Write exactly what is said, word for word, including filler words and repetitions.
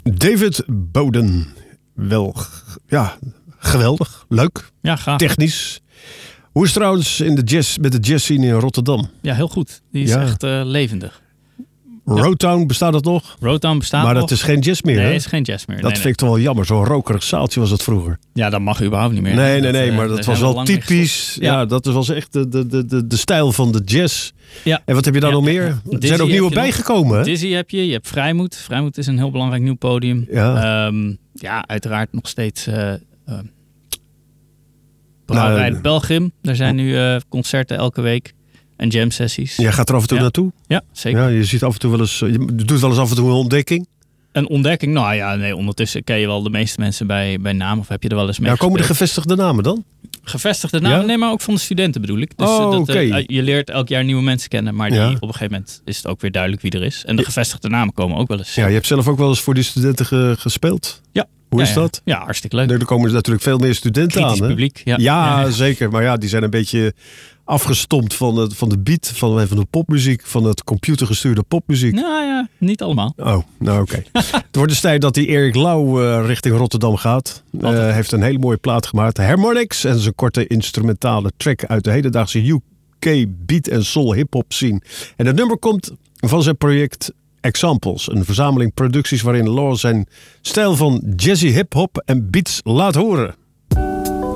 David Bowden. Wel, ja, geweldig. Leuk. Ja, gaaf. Technisch. Hoe is het trouwens in de jazz, met de jazzscene in Rotterdam? Ja, heel goed. Die is Ja. echt uh, levendig. Roadtown, bestaat dat nog? Roadtown bestaat maar nog. dat is geen jazz meer, Nee, hè? het is geen jazz meer. Dat nee, vind nee. ik toch wel jammer. Zo'n rokerig zaaltje was dat vroeger. Ja, dat mag überhaupt niet meer. Nee, nee, Dat, nee. uh, Maar dat daar was zijn we wel lang mee typisch. gestopt. Ja. Ja. dat was echt de, de, de, de, de stijl van de jazz. Ja. En wat heb je daar Ja, nog meer? ja. Er Dizzy zijn ook heb nieuwe je nog. bijgekomen, hè? Dizzy heb je. Je hebt Vrijmoed. Vrijmoed is een heel belangrijk nieuw podium. Ja. Um, ja, uiteraard nog steeds... Uh, uh, Brouwerij Nou, Pelgrim. Daar zijn nu uh, concerten elke week. En jam sessies. Jij gaat er af en toe Ja. naartoe? Ja, zeker. Ja, je ziet af en toe wel eens... Je doet wel eens af en toe een ontdekking. Een ontdekking? Nou ja, nee, ondertussen ken je wel de meeste mensen bij, bij naam. Of heb je er wel eens mee Ja, komen de gespeeld? gevestigde namen dan? Gevestigde namen? Ja? Nee, maar ook van de studenten bedoel ik. Dus Oh, dat, oké. uh, je leert elk jaar nieuwe mensen kennen. Maar die, Ja. op een gegeven moment is het ook weer duidelijk wie er is. En de gevestigde namen komen ook wel eens. Ja, je hebt zelf ook wel eens voor die studenten ge- gespeeld. Ja. Hoe Ja, is ja. dat? Ja, hartstikke leuk. Er komen natuurlijk veel meer studenten Kritisch aan. Hè? publiek. Ja, Ja, Ja, ja. zeker. Maar ja, die zijn een beetje afgestompt van, het, van de beat, van, van de popmuziek, van het computergestuurde popmuziek. Nou ja, niet allemaal. Oh, nou oké. Het wordt dus tijd dat die Erik Lau uh, richting Rotterdam gaat. Hij uh, heeft een hele mooie plaat gemaakt. Harmonix. En dat is een korte instrumentale track uit de hedendaagse U K beat en soul hip-hop scene. En het nummer komt van zijn project Examples. Een verzameling producties waarin Lau zijn stijl van jazzy hip-hop en beats laat horen.